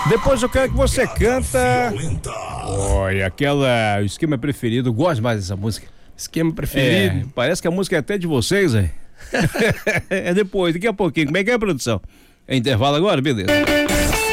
Depois eu quero que você canta. Olha, o esquema preferido. Eu gosto mais dessa música. Esquema preferido. Parece que a música é até de vocês, hein? É depois, daqui a pouquinho. Como é que é a produção? É intervalo agora? Beleza.